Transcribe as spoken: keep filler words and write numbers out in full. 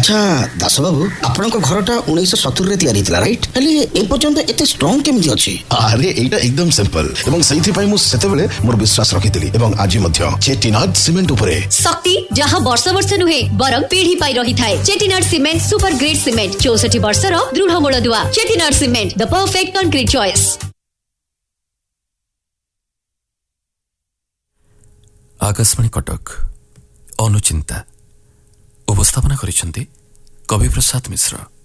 अच्छा दास बाबू आपनक घरटा उन्नीस सत्तर रे तैयारी थिला राइट हेले ए पर्यंत एते स्ट्रांग केमि अछि? अरे एटा एकदम सिंपल एवं सही पई मु सेते बेले मोर विश्वास रखितली एवं आज मध्य चेटीनाड सीमेंट उपरे शक्ति जहां वर्ष वर्ष नुहे बरम पीढ़ी पाई रही थाए। Chettinad cement super grade cement चौसठ वर्ष रो दृढ़ मूल दुआ। Chettinad cement the perfect concrete choice. Akashvani Cuttack अनुचिंता उपस्थापना करिसेंती कवि प्रसाद मिश्र।